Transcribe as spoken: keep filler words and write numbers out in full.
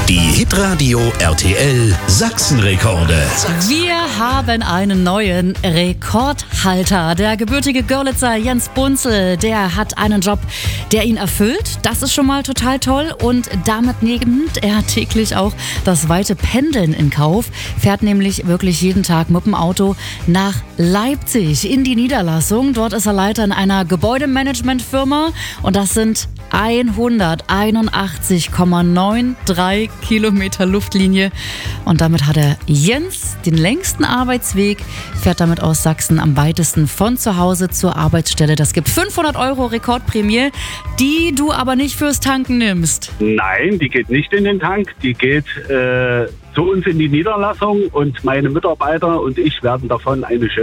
Die Hitradio R T L Sachsenrekorde. Wir haben einen neuen Rekordhalter. Der gebürtige Görlitzer Jens Bunzel, der hat einen Job, der ihn erfüllt. Das ist schon mal total toll. Und damit nimmt er täglich auch das weite Pendeln in Kauf. Fährt nämlich wirklich jeden Tag mit dem Auto nach Leipzig in die Niederlassung. Dort ist er Leiter in einer Gebäudemanagementfirma. Und das sind hunderteinundachtzig Komma dreiundneunzig Kilometer Luftlinie. Und damit hat er Jens den längsten Arbeitsweg, fährt damit aus Sachsen am weitesten von zu Hause zur Arbeitsstelle. Das gibt fünfhundert Euro Rekordprämie, die du aber nicht fürs Tanken nimmst. Nein, die geht nicht in den Tank. Die geht äh, zu uns in die Niederlassung und meine Mitarbeiter und ich werden davon eine schöne